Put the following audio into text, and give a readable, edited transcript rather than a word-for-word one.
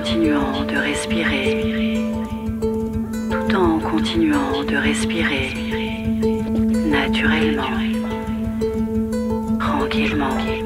continuant de respirer, tout en continuant de respirer naturellement, tranquillement.